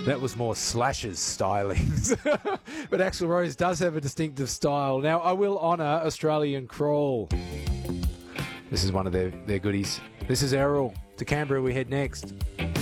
That was more Slash's stylings. But Axl Rose does have a distinctive style. Now, I will honour Australian Crawl. This is one of their goodies. This is Errol. To Canberra we head next.